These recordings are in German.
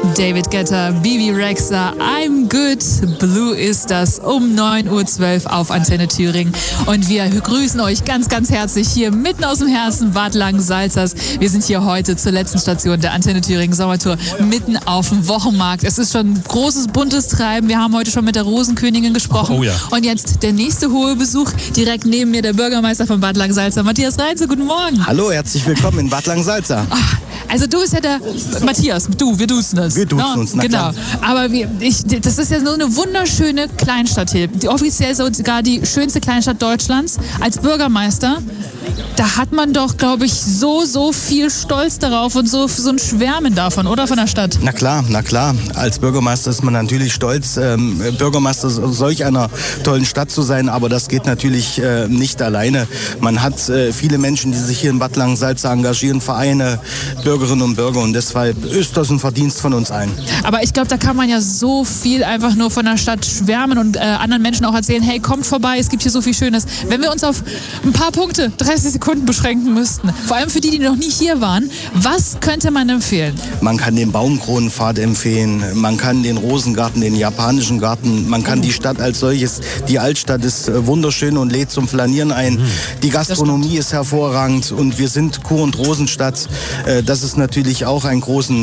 David Guetta, Bibi Rexha, I'm Good, Blue ist das um 9.12 Uhr auf Antenne Thüringen. Und wir grüßen euch ganz, ganz herzlich hier mitten aus dem Herzen Bad Langensalzers. Wir sind hier heute zur letzten Station der Antenne Thüringen Sommertour mitten auf dem Wochenmarkt. Es ist schon ein großes, buntes Treiben. Wir haben heute schon mit der Rosenkönigin gesprochen. Oh ja. Und jetzt der nächste hohe Besuch. Direkt neben mir der Bürgermeister von Bad Langensalza, Matthias Reinze. Guten Morgen. Hallo, herzlich willkommen in Bad Langensalza. Also du bist ja der Matthias, wir duzen es. Wir duzen uns, na genau. klar. Aber das ist ja so eine wunderschöne Kleinstadt hier. Offiziell sogar die schönste Kleinstadt Deutschlands. Als Bürgermeister, da hat man doch, glaube ich, so viel Stolz darauf und so ein Schwärmen davon, oder von der Stadt? Na klar. Als Bürgermeister ist man natürlich stolz, Bürgermeister solch einer tollen Stadt zu sein, aber das geht natürlich nicht alleine. Man hat viele Menschen, die sich hier in Bad Langensalza engagieren, Vereine, Bürgerinnen und Bürger, und deshalb ist das ein Verdienst von uns allen. Aber ich glaube, da kann man ja so viel einfach nur von der Stadt schwärmen und anderen Menschen auch erzählen, hey, kommt vorbei, es gibt hier so viel Schönes. Wenn wir uns auf ein paar Punkte, 30 Sekunden beschränken müssten, vor allem für die noch nie hier waren, was könnte man empfehlen? Man kann den Baumkronenpfad empfehlen, man kann den Rosengarten, den japanischen Garten, man kann die Stadt als solches, die Altstadt ist wunderschön und lädt zum Flanieren ein. Die Gastronomie ist hervorragend und wir sind Kur- und Rosenstadt. Das ist natürlich auch ein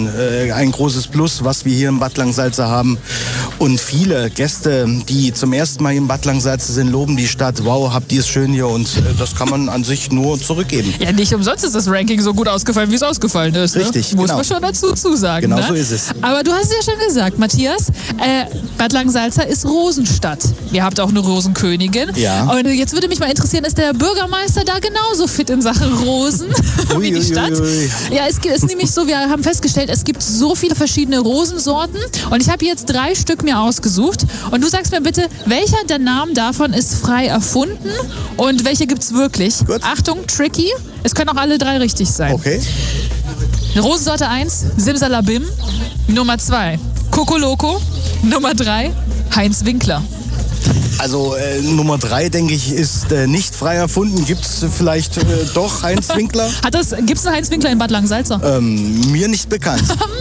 großes Plus, was wir hier in Bad Langensalza haben. Und viele Gäste, die zum ersten Mal in Bad Langensalza sind, loben die Stadt. Wow, habt ihr es schön hier, und das kann man an sich nur zurückgeben. Ja, nicht umsonst ist das Ranking so gut ausgefallen, wie es ausgefallen ist. Richtig, ne? Muss genau. man schon dazu zusagen. Genau, ne? so ist es. Aber du hast es ja schon gesagt, Matthias, Bad Langensalza ist Rosenstadt. Ihr habt auch eine Rosenkönigin. Ja. Und jetzt würde mich mal interessieren, ist der Bürgermeister da genauso fit in Sachen Rosen wie die Stadt? Ja, es ist nämlich so, wir haben festgestellt, es gibt so viele verschiedene Rosensorten und ich habe jetzt 3 Stück mir ausgesucht und du sagst mir bitte, welcher der Namen davon ist frei erfunden und welche gibt's wirklich? Gut. Achtung, tricky, es können auch alle 3 richtig sein. Okay. Rosensorte 1, Simsalabim. Nummer 2, Kokoloko. Nummer 3, Heinz Winkler. Also Nummer 3, denke ich, ist nicht frei erfunden. Gibt es vielleicht doch Heinz Winkler? Gibt es einen Heinz Winkler in Bad Langensalza? Mir nicht bekannt.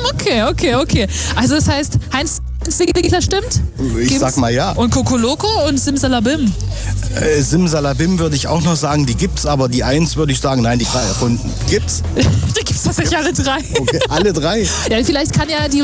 Okay. Also das heißt, Heinz Winkler stimmt? Ich sag mal ja. Und Kokoloko und Simsalabim? Simsalabim würde ich auch noch sagen, die gibt's, aber die 1 würde ich sagen, nein, die frei erfunden. Gibt's? Die gibt's tatsächlich alle 3. Okay, alle 3? Ja, vielleicht kann ja die